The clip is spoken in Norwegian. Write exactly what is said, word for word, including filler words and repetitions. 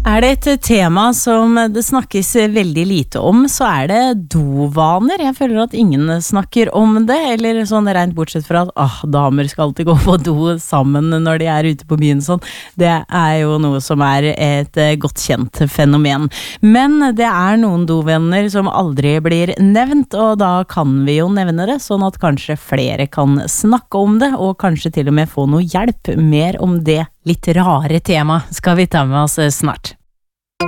Er det et tema som det snakkes veldig lite om, så er det dovaner. Jeg føler at ingen snakker om det, eller sånn rent bortsett fra at ah, damer skal alltid gå på do sammen når de er ute på byen sånn. Det er jo noe som er et godt kjent fenomen. Men det er noen dovaner som aldri blir nevnt, og da kan vi jo nevne det, sånn at kanskje flere kan snakke om det, og kanskje til og med få noe hjelp. Mer om det litt rare tema skal vi ta med oss snart.